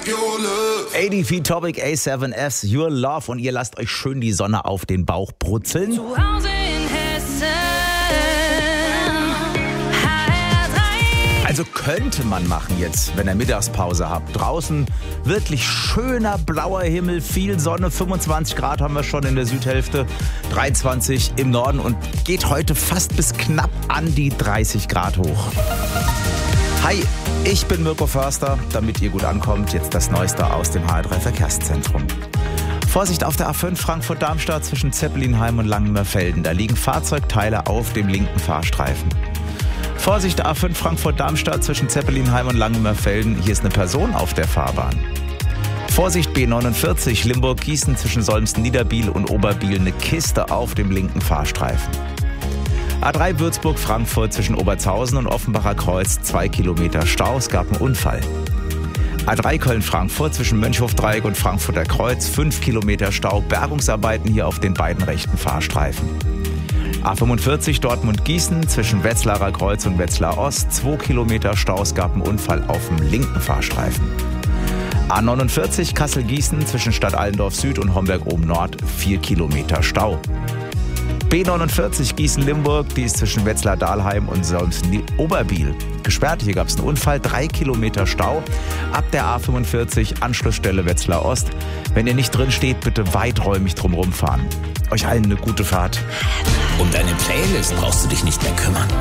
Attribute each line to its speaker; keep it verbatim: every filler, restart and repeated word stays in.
Speaker 1: your love.
Speaker 2: A D P Topic A seven S, Your Love. Und ihr lasst euch schön die Sonne auf den Bauch brutzeln.
Speaker 3: Zu Hause in Hessen.
Speaker 2: Also könnte man machen jetzt, wenn ihr Mittagspause habt. Draußen wirklich schöner blauer Himmel, viel Sonne, fünfundzwanzig Grad haben wir schon in der Südhälfte, dreiundzwanzig im Norden und geht heute fast bis knapp an die dreißig Grad hoch. Hi, ich bin Mirko Förster. Damit ihr gut ankommt, jetzt das Neueste aus dem H R drei Verkehrszentrum. Vorsicht auf der A fünf Frankfurt-Darmstadt zwischen Zeppelinheim und Langenmerfelden. Da liegen Fahrzeugteile auf dem linken Fahrstreifen. Vorsicht, A fünf Frankfurt-Darmstadt zwischen Zeppelinheim und Langenmerfelden. Hier ist eine Person auf der Fahrbahn. Vorsicht, B neunundvierzig Limburg-Gießen zwischen Solms-Niederbiel und Oberbiel. Eine Kiste auf dem linken Fahrstreifen. A drei Würzburg-Frankfurt zwischen Obertshausen und Offenbacher Kreuz. Zwei Kilometer Stau, es gab einen Unfall. A drei Köln-Frankfurt zwischen Mönchhof-Dreieck und Frankfurter Kreuz. Fünf Kilometer Stau, Bergungsarbeiten hier auf den beiden rechten Fahrstreifen. A fünfundvierzig Dortmund-Gießen zwischen Wetzlarer Kreuz und Wetzlar Ost. Zwei Kilometer Stau, es gab einen Unfall auf dem linken Fahrstreifen. A neunundvierzig Kassel-Gießen zwischen Stadt Allendorf Süd und Homberg-Oben-Nord. Vier Kilometer Stau. B neunundvierzig Gießen-Limburg, die ist zwischen Wetzlar-Dahlheim und Solms-Oberbiel gesperrt. Hier gab es einen Unfall, drei Kilometer Stau. Ab der A fünfundvierzig, Anschlussstelle Wetzlar Ost. Wenn ihr nicht drin steht, bitte weiträumig drumherum fahren. Euch allen eine gute Fahrt.
Speaker 4: Um deine Playlist brauchst du dich nicht mehr kümmern.